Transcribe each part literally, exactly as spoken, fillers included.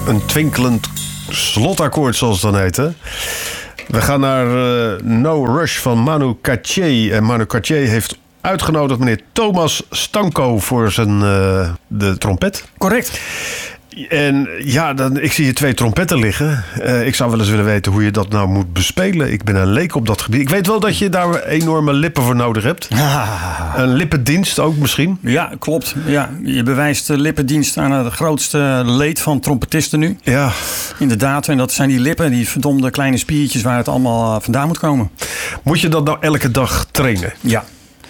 Een twinkelend slotakkoord, zoals het dan heet, hè? We gaan naar uh, No Rush van Manu Katché. En Manu Katché heeft uitgenodigd meneer Thomas Stanko voor zijn uh, de trompet. Correct. En ja, dan, ik zie hier twee trompetten liggen. Uh, ik zou wel eens willen weten hoe je dat nou moet bespelen. Ik ben een leek op dat gebied. Ik weet wel dat je daar enorme lippen voor nodig hebt. Ah. Een lippendienst ook misschien. Ja, klopt. Ja, je bewijst lippendienst aan het grootste leed van trompetisten nu. Ja. Inderdaad, en dat zijn die lippen, die verdomde kleine spiertjes waar het allemaal vandaan moet komen. Moet je dat nou elke dag trainen? Ja.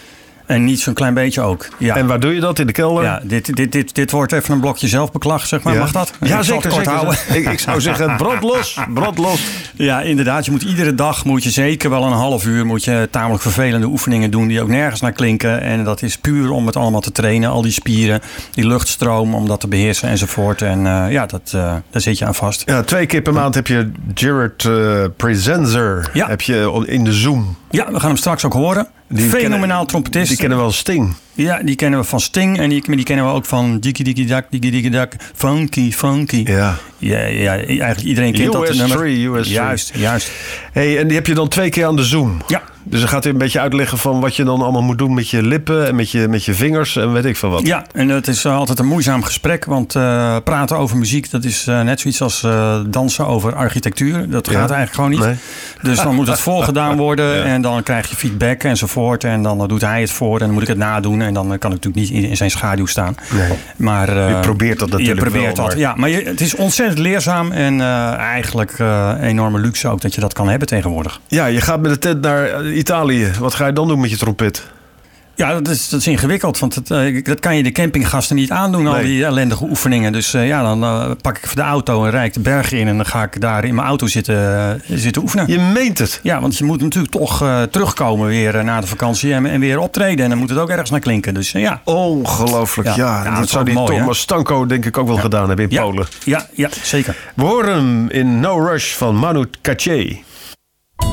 En niet zo'n klein beetje ook. Ja. En waar doe je dat? In de kelder? Ja, dit, dit, dit, dit wordt even een blokje zelfbeklag, zeg maar. Ja. Mag dat? Ja, ik zeker. kort zeker. houden. Ik, ik zou zeggen, brand los, brand los. Ja, inderdaad. Je moet iedere dag moet je zeker wel een half uur moet je tamelijk vervelende oefeningen doen die ook nergens naar klinken. En dat is puur om het allemaal te trainen. Al die spieren, die luchtstroom, om dat te beheersen enzovoort. En uh, ja, dat, uh, daar zit je aan vast. Ja, twee keer per maand heb je Jared uh, Prezenzer ja. heb je in de Zoom. Ja, we gaan hem straks ook horen. Die Fenomenaal kennen, trompetist. Die kennen we wel Sting. Ja, die kennen we van Sting. En die, die kennen we ook van Dikkie Dikkie Dak, Dikkie Dikkie Dak. Funky, funky. Ja. Ja, ja, eigenlijk iedereen kent U S dat nummer. drie, U S drie. Juist, juist. Hey, en die heb je dan twee keer aan de Zoom. Ja. Dus dan gaat hij een beetje uitleggen van wat je dan allemaal moet doen met je lippen en met je, met je vingers en weet ik veel wat. Ja, en het is altijd een moeizaam gesprek. Want uh, praten over muziek, dat is uh, net zoiets als uh, dansen over architectuur. Dat ja. gaat eigenlijk gewoon niet. Nee. Dus dan moet het voorgedaan worden ja. en dan krijg je feedback enzovoort. En dan doet hij het voor en dan moet ik het nadoen. En dan kan ik natuurlijk niet in zijn schaduw staan. Nee. Maar, uh, je probeert dat natuurlijk je probeert wel. Dat. Maar... Ja, maar je, het is ontzettend leerzaam en uh, eigenlijk uh, enorme luxe ook dat je dat kan hebben tegenwoordig. Ja, je gaat met de tent naar Italië. Wat ga je dan doen met je trompet? Ja, dat is, dat is ingewikkeld, want het, uh, dat kan je de campinggasten niet aandoen, nee. al die ellendige oefeningen. Dus uh, ja, dan uh, pak ik de auto en rijd ik de bergen in en dan ga ik daar in mijn auto zitten, uh, zitten oefenen. Je meent het? Ja, want je moet natuurlijk toch uh, terugkomen weer uh, na de vakantie en, en weer optreden. En dan moet het ook ergens naar klinken, dus uh, ja. Ongelooflijk, ja. ja. ja dat zou die mooi, Thomas Stanko denk ik ook wel ja. gedaan hebben in ja. Polen. Ja, ja, zeker. We horen hem in No Rush van Manu Katché.